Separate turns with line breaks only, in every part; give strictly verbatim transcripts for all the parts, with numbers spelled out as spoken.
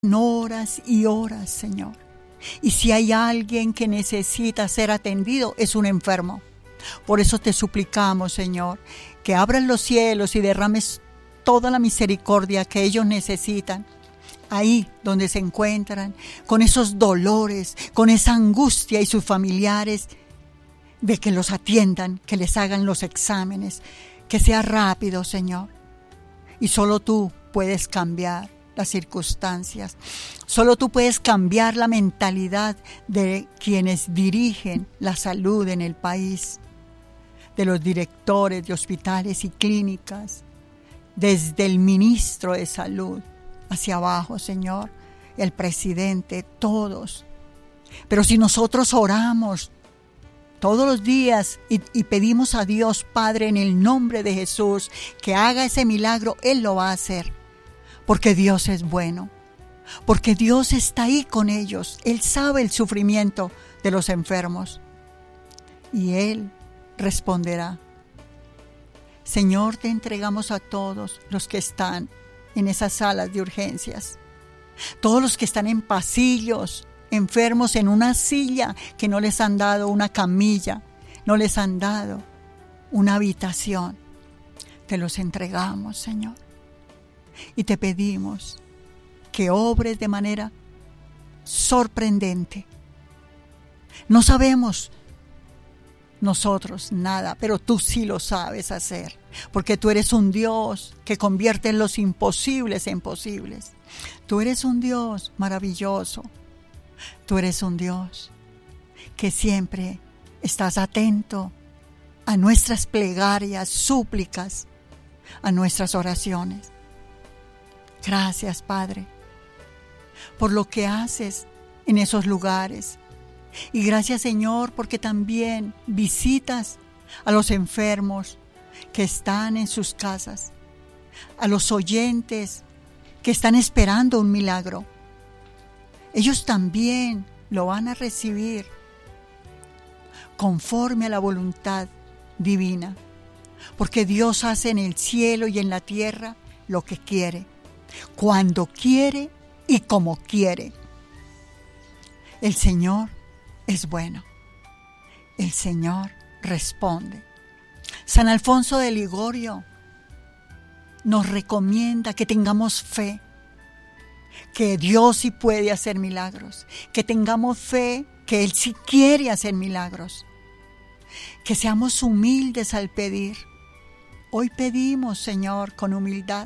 horas y horas, Señor. Y si hay alguien que necesita ser atendido, es un enfermo. Por eso te suplicamos, Señor, que abras los cielos y derrames toda la misericordia que ellos necesitan, ahí donde se encuentran, con esos dolores, con esa angustia, y sus familiares, de que los atiendan, que les hagan los exámenes, que sea rápido, Señor. Y solo tú puedes cambiar las circunstancias. Solo tú puedes cambiar la mentalidad de quienes dirigen la salud en el país, de los directores de hospitales y clínicas, desde el ministro de salud hacia abajo, Señor, el presidente, todos. Pero si nosotros oramos todos los días y, y pedimos a Dios, Padre, en el nombre de Jesús, que haga ese milagro, Él lo va a hacer. Porque Dios es bueno, porque Dios está ahí con ellos. Él sabe el sufrimiento de los enfermos y Él responderá. Señor, te entregamos a todos los que están en esas salas de urgencias, todos los que están en pasillos, enfermos en una silla, que no les han dado una camilla, no les han dado una habitación. Te los entregamos, Señor. Y te pedimos que obres de manera sorprendente. No sabemos nosotros nada, pero tú sí lo sabes hacer, porque tú eres un Dios que convierte los imposibles en posibles. Tú eres un Dios maravilloso. Tú eres un Dios que siempre estás atento a nuestras plegarias, súplicas, a nuestras oraciones. Gracias, Padre, por lo que haces en esos lugares. Y gracias, Señor, porque también visitas a los enfermos que están en sus casas, a los oyentes que están esperando un milagro. Ellos también lo van a recibir conforme a la voluntad divina, porque Dios hace en el cielo y en la tierra lo que quiere, cuando quiere y como quiere. El Señor es bueno. El Señor responde. San Alfonso de Ligorio nos recomienda que tengamos fe, que Dios sí puede hacer milagros, que tengamos fe que Él sí quiere hacer milagros, que seamos humildes al pedir. Hoy pedimos, Señor, con humildad.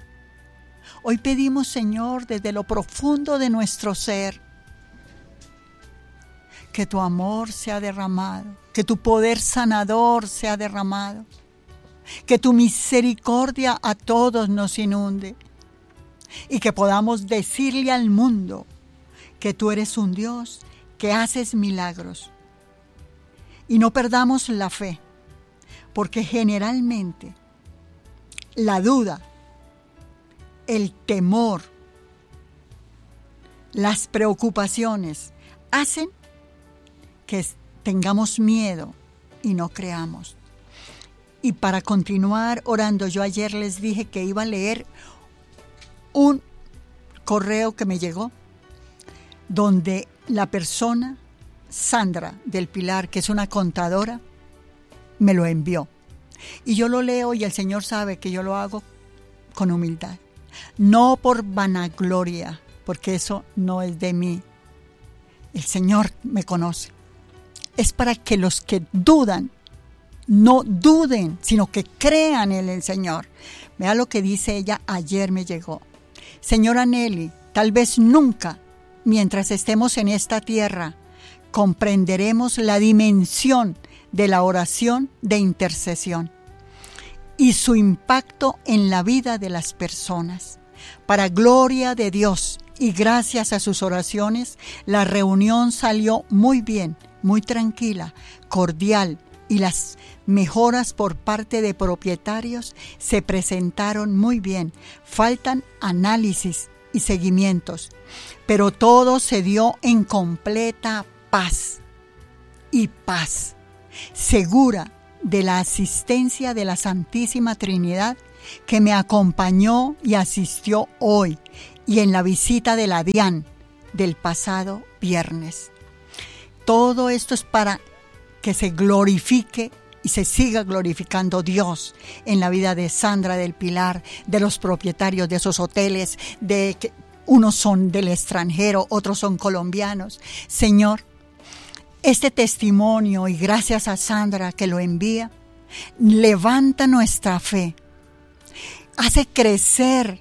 Hoy pedimos, Señor, desde lo profundo de nuestro ser, que tu amor sea derramado, que tu poder sanador sea derramado, que tu misericordia a todos nos inunde y que podamos decirle al mundo que tú eres un Dios que haces milagros. Y no perdamos la fe, porque generalmente la duda, el temor, las preocupaciones hacen que tengamos miedo y no creamos. Y para continuar orando, yo ayer les dije que iba a leer un correo que me llegó, donde la persona, Sandra del Pilar, que es una contadora, me lo envió. Y yo lo leo y el Señor sabe que yo lo hago con humildad. No por vanagloria, porque eso no es de mí. El Señor me conoce. Es para que los que dudan, no duden, sino que crean en el Señor. Vea lo que dice ella, ayer me llegó. Señora Nelly, tal vez nunca, mientras estemos en esta tierra, comprenderemos la dimensión de la oración de intercesión y su impacto en la vida de las personas. Para gloria de Dios y gracias a sus oraciones, la reunión salió muy bien, muy tranquila, cordial, y las mejoras por parte de propietarios se presentaron muy bien. Faltan análisis y seguimientos, pero todo se dio en completa paz y paz, segura de la asistencia de la Santísima Trinidad, que me acompañó y asistió hoy, y en la visita de la DIAN del pasado viernes. Todo esto es para que se glorifique y se siga glorificando Dios en la vida de Sandra del Pilar, de los propietarios de esos hoteles, de que unos son del extranjero, otros son colombianos. Señor, este testimonio, y gracias a Sandra que lo envía, levanta nuestra fe, hace crecer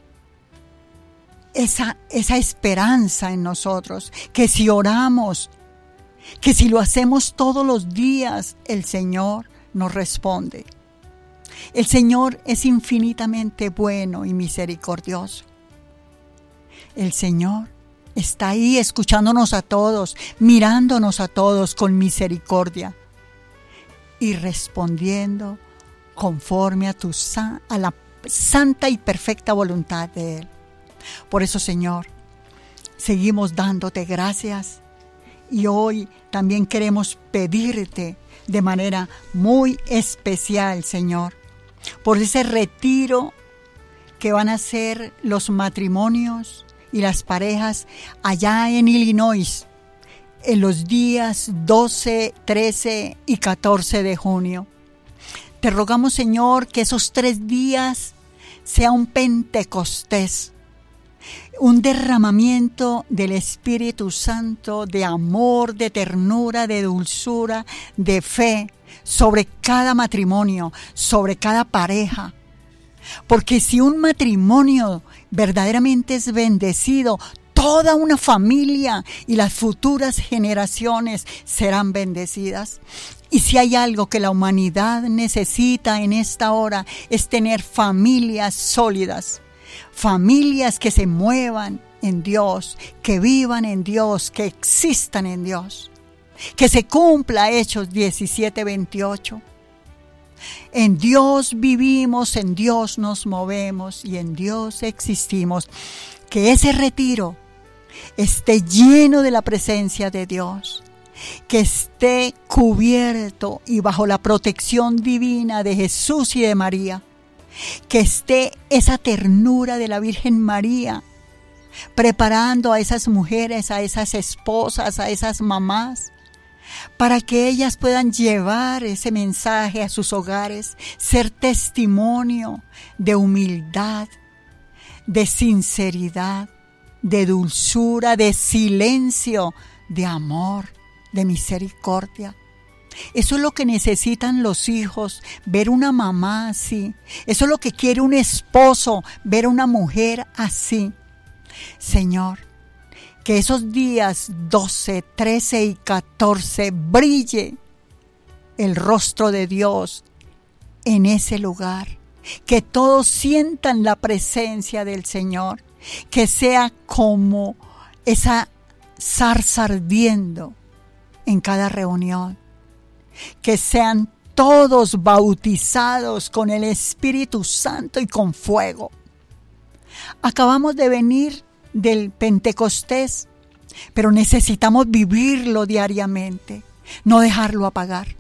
esa, esa esperanza en nosotros, que si oramos, que si lo hacemos todos los días, el Señor nos responde. El Señor es infinitamente bueno y misericordioso. El Señor está ahí escuchándonos a todos, mirándonos a todos con misericordia y respondiendo conforme a, tu, a la santa y perfecta voluntad de Él. Por eso, Señor, seguimos dándote gracias y hoy también queremos pedirte de manera muy especial, Señor, por ese retiro que van a hacer los matrimonios y las parejas allá en Illinois en los días doce, trece y catorce de junio. Te rogamos, Señor, que esos tres días sea un Pentecostés, un derramamiento del Espíritu Santo, de amor, de ternura, de dulzura, de fe, sobre cada matrimonio, sobre cada pareja. Porque si un matrimonio verdaderamente es bendecido, toda una familia y las futuras generaciones serán bendecidas. Y si hay algo que la humanidad necesita en esta hora, es tener familias sólidas, familias que se muevan en Dios, que vivan en Dios, que existan en Dios. Que se cumpla Hechos diecisiete veintiocho. En Dios vivimos, en Dios nos movemos y en Dios existimos. Que ese retiro esté lleno de la presencia de Dios, que esté cubierto y bajo la protección divina de Jesús y de María, que esté esa ternura de la Virgen María, preparando a esas mujeres, a esas esposas, a esas mamás, para que ellas puedan llevar ese mensaje a sus hogares, ser testimonio de humildad, de sinceridad, de dulzura, de silencio, de amor, de misericordia. Eso es lo que necesitan los hijos, ver una mamá así. Eso es lo que quiere un esposo, ver una mujer así. Señor, que esos días doce, trece y catorce brille el rostro de Dios en ese lugar. Que todos sientan la presencia del Señor. Que sea como esa zarza ardiendo en cada reunión. Que sean todos bautizados con el Espíritu Santo y con fuego. Acabamos de venir del Pentecostés, pero necesitamos vivirlo diariamente, no dejarlo apagar.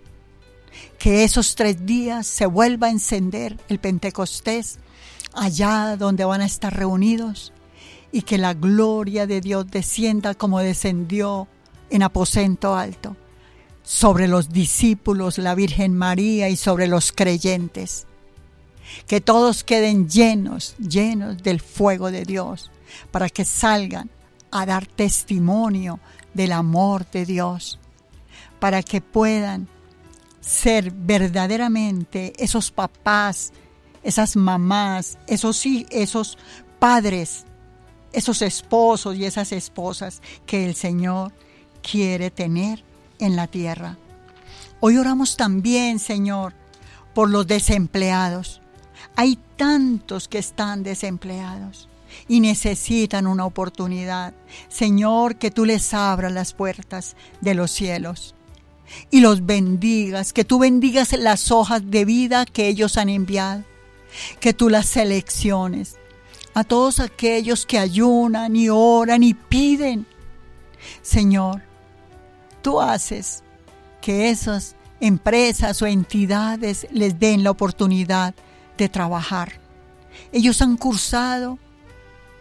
Que esos tres días se vuelva a encender el Pentecostés allá donde van a estar reunidos y que la gloria de Dios descienda como descendió en aposento alto sobre los discípulos, la Virgen María y sobre los creyentes. Que todos queden llenos, llenos del fuego de Dios, para que salgan a dar testimonio del amor de Dios, para que puedan ser verdaderamente esos papás, esas mamás, esos, esos padres, esos esposos y esas esposas que el Señor quiere tener en la tierra. Hoy oramos también, Señor, por los desempleados. Hay tantos que están desempleados y necesitan una oportunidad. Señor, que tú les abras las puertas de los cielos y los bendigas, que tú bendigas las hojas de vida que ellos han enviado, que tú las selecciones. A todos aquellos que ayunan y oran y piden, Señor, tú haces que esas empresas o entidades les den la oportunidad de trabajar. Ellos han cursado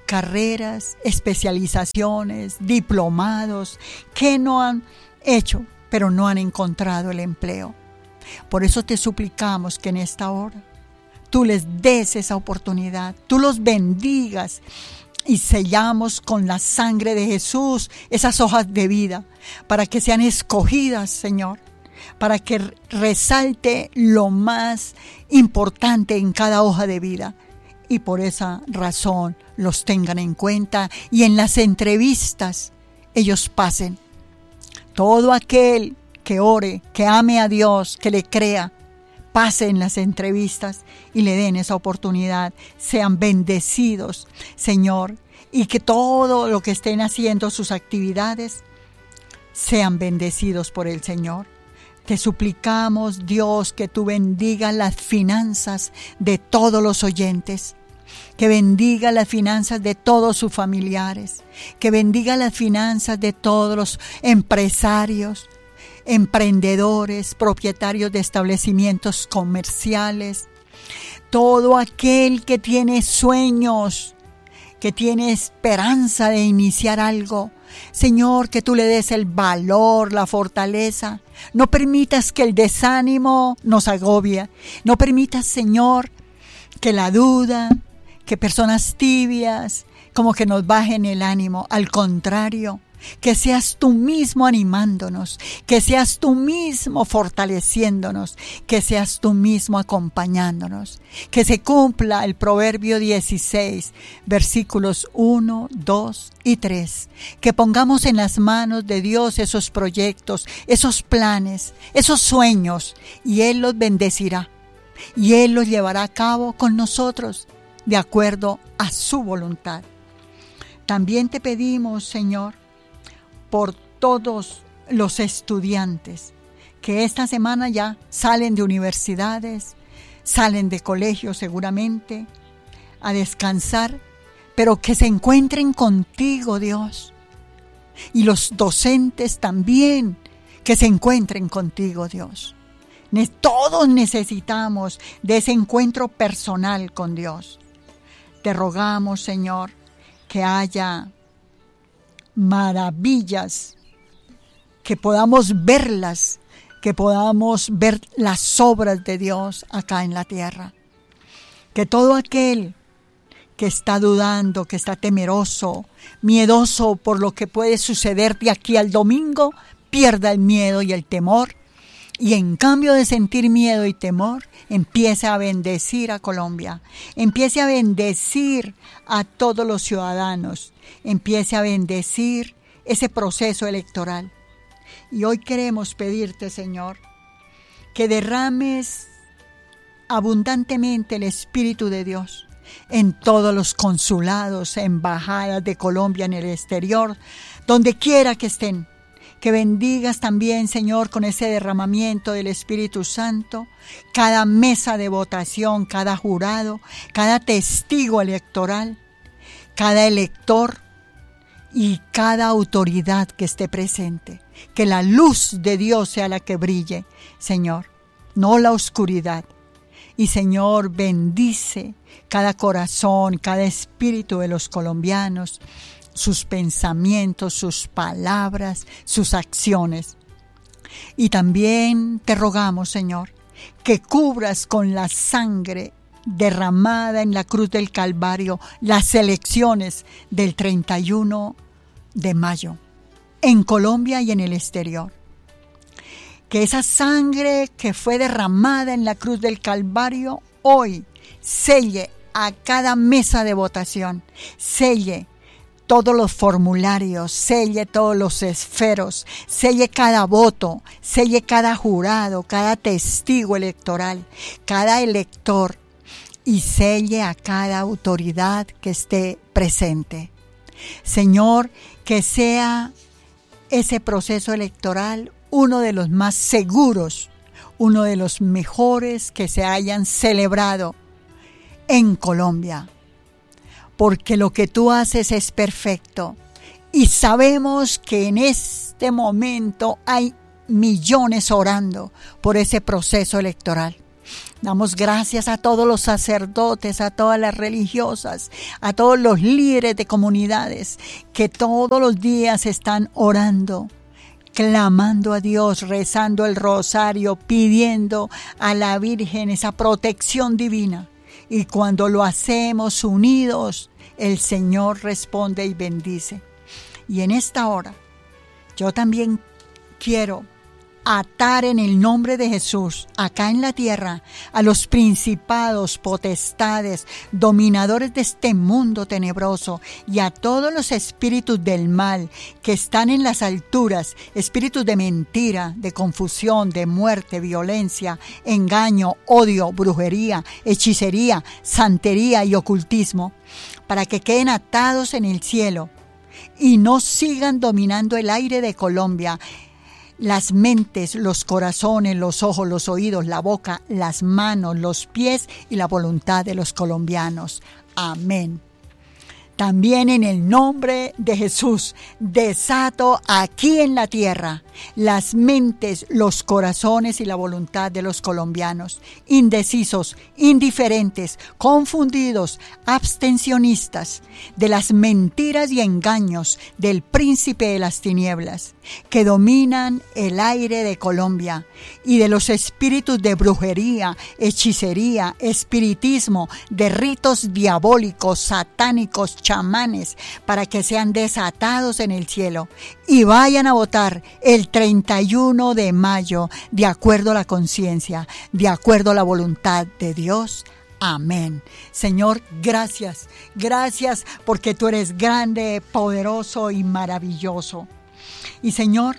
carreras, especializaciones, diplomados que no han hecho, pero no han encontrado el empleo. Por eso te suplicamos que en esta hora tú les des esa oportunidad, tú los bendigas y sellamos con la sangre de Jesús esas hojas de vida para que sean escogidas, Señor, para que resalte lo más importante en cada hoja de vida y por esa razón los tengan en cuenta y en las entrevistas ellos pasen. Todo aquel que ore, que ame a Dios, que le crea, pase en las entrevistas y le den esa oportunidad. Sean bendecidos, Señor, y que todo lo que estén haciendo, sus actividades, sean bendecidos por el Señor. Te suplicamos, Dios, que tú bendigas las finanzas de todos los oyentes, que bendiga las finanzas de todos sus familiares, que bendiga las finanzas de todos los empresarios, emprendedores, propietarios de establecimientos comerciales, todo aquel que tiene sueños, que tiene esperanza de iniciar algo. Señor, que tú le des el valor, la fortaleza. No permitas que el desánimo nos agobie. No permitas, Señor, que la duda, que personas tibias, como que nos bajen el ánimo. Al contrario, que seas tú mismo animándonos, que seas tú mismo fortaleciéndonos, que seas tú mismo acompañándonos. Que se cumpla el Proverbio dieciséis, versículos uno, dos y tres. Que pongamos en las manos de Dios esos proyectos, esos planes, esos sueños, y Él los bendecirá. Y Él los llevará a cabo con nosotros, de acuerdo a su voluntad. También te pedimos, Señor, por todos los estudiantes que esta semana ya salen de universidades, salen de colegios seguramente, a descansar, pero que se encuentren contigo, Dios. Y los docentes también, que se encuentren contigo, Dios. Todos necesitamos de ese encuentro personal con Dios. Te rogamos, Señor, que haya maravillas, que podamos verlas, que podamos ver las obras de Dios acá en la tierra. Que todo aquel que está dudando, que está temeroso, miedoso por lo que puede suceder de aquí al domingo, pierda el miedo y el temor, y en cambio de sentir miedo y temor, empiece a bendecir a Colombia, empiece a bendecir a todos los ciudadanos, empiece a bendecir ese proceso electoral. Y hoy queremos pedirte, Señor, que derrames abundantemente el Espíritu de Dios en todos los consulados, embajadas de Colombia en el exterior, donde quiera que estén. Que bendigas también, Señor, con ese derramamiento del Espíritu Santo, cada mesa de votación, cada jurado, cada testigo electoral, cada elector y cada autoridad que esté presente. Que la luz de Dios sea la que brille, Señor, no la oscuridad. Y, Señor, bendice cada corazón, cada espíritu de los colombianos, sus pensamientos, sus palabras, sus acciones. Y también te rogamos, Señor, que cubras con la sangre derramada en la cruz del Calvario las elecciones del treinta y uno de mayo, en Colombia y en el exterior. Que esa sangre que fue derramada en la cruz del Calvario hoy selle a cada mesa de votación, selle todos los formularios, selle todos los esferos, selle cada voto, selle cada jurado, cada testigo electoral, cada elector, y selle a cada autoridad que esté presente. Señor, que sea ese proceso electoral uno de los más seguros, uno de los mejores que se hayan celebrado en Colombia. Porque lo que tú haces es perfecto y sabemos que en este momento hay millones orando por ese proceso electoral. Damos gracias a todos los sacerdotes, a todas las religiosas, a todos los líderes de comunidades que todos los días están orando, clamando a Dios, rezando el rosario, pidiendo a la Virgen esa protección divina. Y cuando lo hacemos unidos, el Señor responde y bendice. Y en esta hora, yo también quiero atar en el nombre de Jesús, acá en la tierra, a los principados, potestades, dominadores de este mundo tenebroso y a todos los espíritus del mal que están en las alturas, espíritus de mentira, de confusión, de muerte, violencia, engaño, odio, brujería, hechicería, santería y ocultismo, para que queden atados en el cielo y no sigan dominando el aire de Colombia, las mentes, los corazones, los ojos, los oídos, la boca, las manos, los pies y la voluntad de los colombianos. Amén. También en el nombre de Jesús, desato aquí en la tierra las mentes, los corazones y la voluntad de los colombianos, indecisos, indiferentes, confundidos, abstencionistas, de las mentiras y engaños del príncipe de las tinieblas, que dominan el aire de Colombia, y de los espíritus de brujería, hechicería, espiritismo, de ritos diabólicos, satánicos, chamanes, para que sean desatados en el cielo y vayan a votar el treinta y uno de mayo de acuerdo a la conciencia, de acuerdo a la voluntad de Dios. Amén. Señor, gracias, gracias porque tú eres grande, poderoso y maravilloso. Y Señor,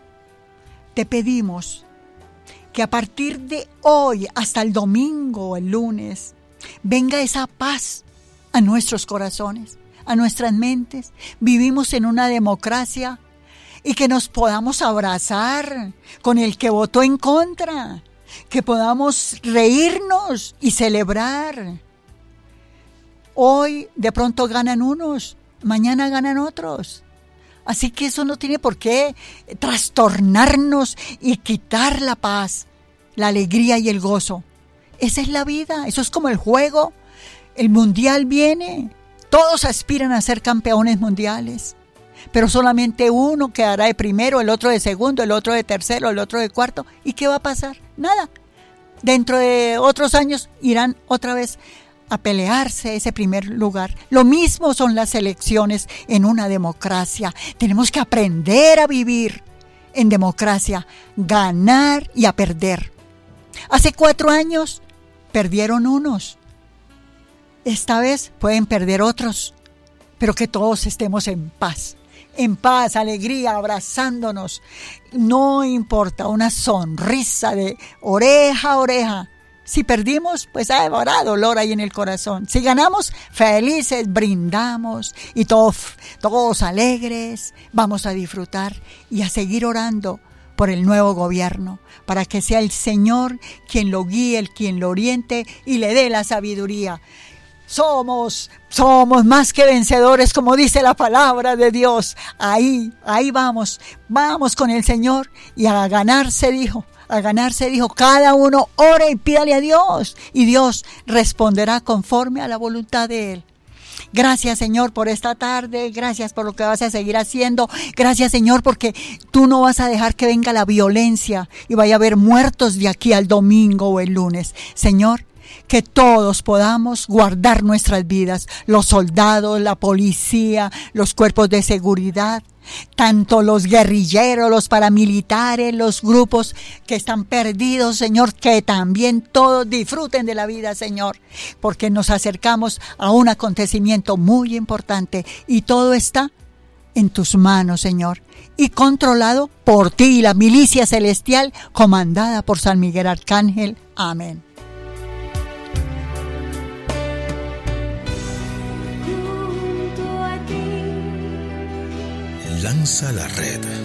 te pedimos que a partir de hoy hasta el domingo o el lunes venga esa paz a nuestros corazones, a nuestras mentes. Vivimos en una democracia y que nos podamos abrazar con el que votó en contra, que podamos reírnos y celebrar. Hoy de pronto ganan unos, mañana ganan otros. Así que eso no tiene por qué trastornarnos y quitar la paz, la alegría y el gozo. Esa es la vida, eso es como el juego. El mundial viene, todos aspiran a ser campeones mundiales, pero solamente uno quedará de primero, el otro de segundo, el otro de tercero, el otro de cuarto. ¿Y qué va a pasar? Nada. Dentro de otros años irán otra vez a pelearse ese primer lugar. Lo mismo son las elecciones en una democracia. Tenemos que aprender a vivir en democracia, ganar y a perder. Hace cuatro años perdieron unos. Esta vez pueden perder otros, pero que todos estemos en paz. En paz, alegría, abrazándonos. No importa, una sonrisa de oreja a oreja. Si perdimos, pues habrá dolor ahí en el corazón. Si ganamos, felices, brindamos y todos, todos alegres. Vamos a disfrutar y a seguir orando por el nuevo gobierno, para que sea el Señor quien lo guíe, el quien lo oriente y le dé la sabiduría. Somos, somos más que vencedores, como dice la palabra de Dios. Ahí, ahí vamos, vamos con el Señor y a ganarse, dijo. A ganarse, dijo, cada uno ore y pídale a Dios, y Dios responderá conforme a la voluntad de Él. Gracias, Señor, por esta tarde. Gracias por lo que vas a seguir haciendo. Gracias, Señor, porque tú no vas a dejar que venga la violencia y vaya a haber muertos de aquí al domingo o el lunes. Señor, que todos podamos guardar nuestras vidas, los soldados, la policía, los cuerpos de seguridad, tanto los guerrilleros, los paramilitares, los grupos que están perdidos, Señor, que también todos disfruten de la vida, Señor, porque nos acercamos a un acontecimiento muy importante y todo está en tus manos, Señor, y controlado por ti y la milicia celestial comandada por San Miguel Arcángel. Amén.
Lanza la red.